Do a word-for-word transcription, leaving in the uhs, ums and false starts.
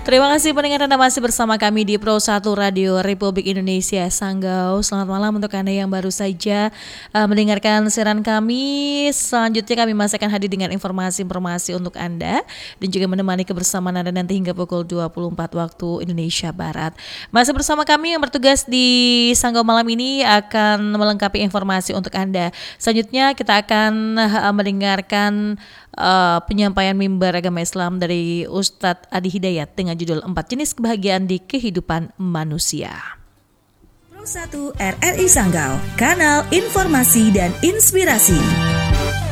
Terima kasih pendengar Anda masih bersama kami di Pro satu Radio Republik Indonesia Sanggau. Selamat malam untuk Anda yang baru saja uh, mendengarkan siaran kami. Selanjutnya kami masih akan hadir dengan informasi-informasi untuk Anda dan juga menemani kebersamaan Anda nanti hingga pukul dua puluh empat waktu Indonesia Barat. Masih bersama kami yang bertugas di Sanggau malam ini akan melengkapi informasi untuk Anda. Selanjutnya kita akan uh, mendengarkan Uh, penyampaian mimbar agama Islam dari Ustadz Adi Hidayat dengan judul Empat Jenis Kebahagiaan di Kehidupan Manusia. Pro satu R R I Sanggau, kanal informasi dan inspirasi.